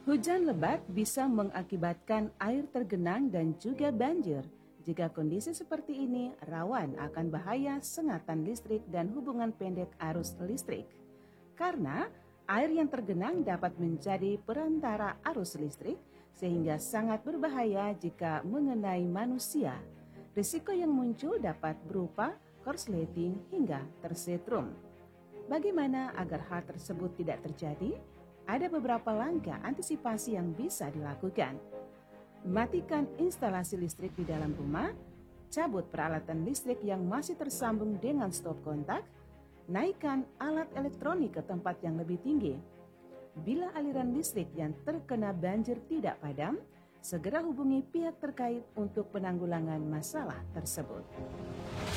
Hujan lebat bisa mengakibatkan air tergenang dan juga banjir. Jika kondisi seperti ini, rawan akan bahaya sengatan listrik dan hubungan pendek arus listrik. Karena air yang tergenang dapat menjadi perantara arus listrik, sehingga sangat berbahaya jika mengenai manusia. Risiko yang muncul dapat berupa korsleting hingga tersetrum. Bagaimana agar hal tersebut tidak terjadi? Ada beberapa langkah antisipasi yang bisa dilakukan. Matikan instalasi listrik di dalam rumah, cabut peralatan listrik yang masih tersambung dengan stop kontak, naikkan alat elektronik ke tempat yang lebih tinggi. Bila aliran listrik yang terkena banjir tidak padam, segera hubungi pihak terkait untuk penanggulangan masalah tersebut.